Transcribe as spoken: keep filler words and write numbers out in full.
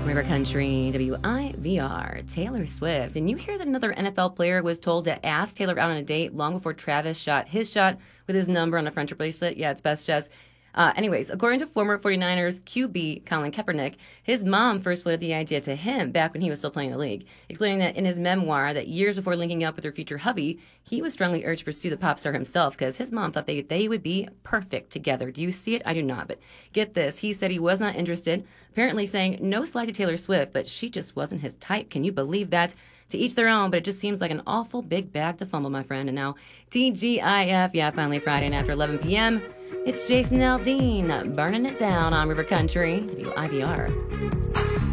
River Country, W I V R, Taylor Swift. And you hear that another N F L player was told to ask Taylor out on a date long before Travis shot his shot with his number on a French bracelet. Yeah, it's best, Jess. Uh, anyways, according to former 49ers Q B Colin Kaepernick, his mom first floated the idea to him back when he was still playing the league, explaining that in his memoir that years before linking up with her future hubby, he was strongly urged to pursue the pop star himself because his mom thought they, they would be perfect together. Do you see it? I do not. But get this. He said he was not interested, apparently saying no slight to Taylor Swift, but she just wasn't his type. Can you believe that? To each their own, but it just seems like an awful big bag to fumble, my friend. And now, T G I F, yeah, finally Friday night after eleven p.m. It's Jason Aldean burning it down on River Country, W I V R.